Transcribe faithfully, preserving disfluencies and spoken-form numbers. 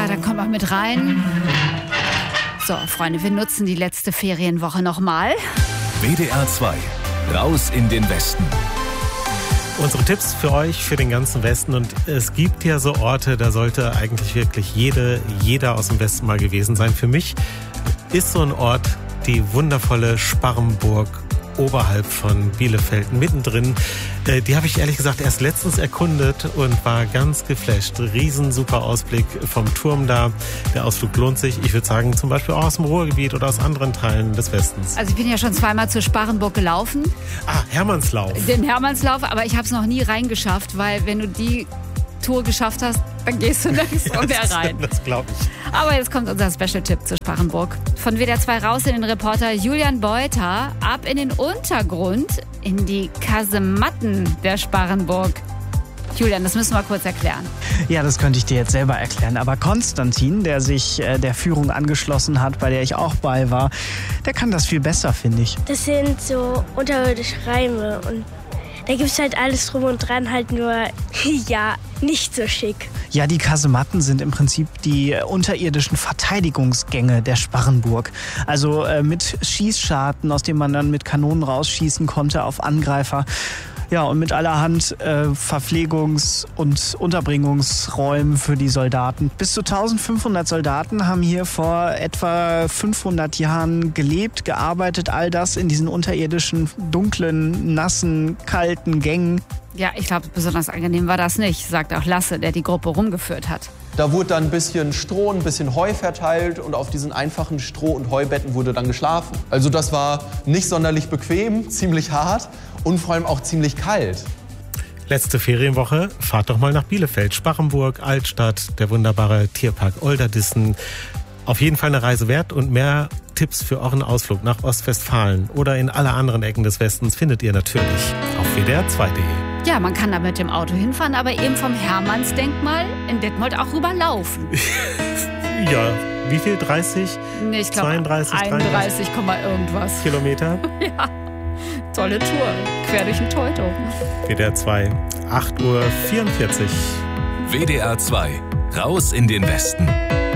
dann kommt mal mit rein. So, Freunde, wir nutzen die letzte Ferienwoche nochmal. W D R zwei, raus in den Westen. Unsere Tipps für euch, für den ganzen Westen. Und es gibt ja so Orte, da sollte eigentlich wirklich jede, jeder aus dem Westen mal gewesen sein. Für mich ist so ein Ort die wundervolle Sparrenburg oberhalb von Bielefeld, mittendrin. Äh, die habe ich ehrlich gesagt erst letztens erkundet und war ganz geflasht. Riesen super Ausblick vom Turm da. Der Ausflug lohnt sich. Ich würde sagen, zum Beispiel auch aus dem Ruhrgebiet oder aus anderen Teilen des Westens. Also ich bin ja schon zweimal zur Sparrenburg gelaufen. Ah, Hermannslauf. Den Hermannslauf, aber ich habe es noch nie reingeschafft, weil wenn du die Tour geschafft hast, dann gehst du nirgends ja, mehr rein. Das, das glaube ich. Aber jetzt kommt unser Special-Tipp zur Sparrenburg. Von W D R zwei raus in den Reporter Julian Beuter, ab in den Untergrund, in die Kasematten der Sparrenburg. Julian, das müssen wir kurz erklären. Ja, das könnte ich dir jetzt selber erklären. Aber Konstantin, der sich äh, der Führung angeschlossen hat, bei der ich auch bei war, der kann das viel besser, finde ich. Das sind so unterirdische Reime und da gibt es halt alles drum und dran, halt nur, ja, nicht so schick. Ja, die Kasematten sind im Prinzip die unterirdischen Verteidigungsgänge der Sparrenburg. Also äh, mit Schießscharten, aus denen man dann mit Kanonen rausschießen konnte auf Angreifer. Ja, und mit allerhand äh, Verpflegungs- und Unterbringungsräumen für die Soldaten. Bis zu eintausendfünfhundert Soldaten haben hier vor etwa fünfhundert Jahren gelebt, gearbeitet, all das in diesen unterirdischen, dunklen, nassen, kalten Gängen. Ja, ich glaube, besonders angenehm war das nicht, sagt auch Lasse, der die Gruppe rumgeführt hat. Da wurde dann ein bisschen Stroh, ein bisschen Heu verteilt und auf diesen einfachen Stroh- und Heubetten wurde dann geschlafen. Also das war nicht sonderlich bequem, ziemlich hart und vor allem auch ziemlich kalt. Letzte Ferienwoche, fahrt doch mal nach Bielefeld, Sparrenburg, Altstadt, der wunderbare Tierpark Olderdissen. Auf jeden Fall eine Reise wert und mehr Tipps für euren Ausflug nach Ostwestfalen oder in alle anderen Ecken des Westens findet ihr natürlich auf w d r zwei punkt d e. Ja, man kann da mit dem Auto hinfahren, aber eben vom Hermannsdenkmal in Detmold auch rüberlaufen. Ja, wie viel? dreißig? Nee, ich glaube zweiunddreißig, einunddreißig, irgendwas. Kilometer? Ja, tolle Tour, quer durch den Teutoburg. W D R zwei, acht Uhr vierundvierzig. W D R zwei, raus in den Westen.